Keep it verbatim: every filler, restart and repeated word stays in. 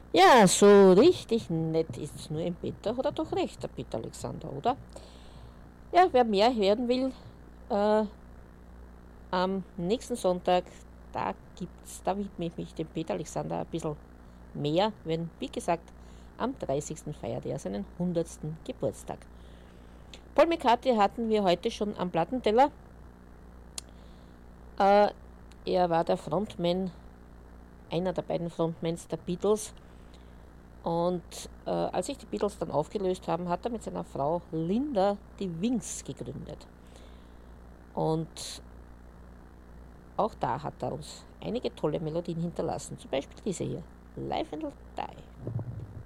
Ja, so richtig nett ist es nur im Bett, da hat er doch recht, der Peter Alexander, oder? Ja, wer mehr hören will, äh, am nächsten Sonntag, da gibt's, da widme ich mich dem Peter Alexander ein bisschen mehr, wenn, wie gesagt, am dreißigsten feiert er seinen hundertsten Geburtstag. Paul McCartney hatten wir heute schon am Plattenteller. Äh, er war der Frontman, einer der beiden Frontmans der Beatles. Und äh, als sich die Beatles dann aufgelöst haben, hat er mit seiner Frau Linda die Wings gegründet. Und auch da hat er uns einige tolle Melodien hinterlassen. Zum Beispiel diese hier, Live and Die.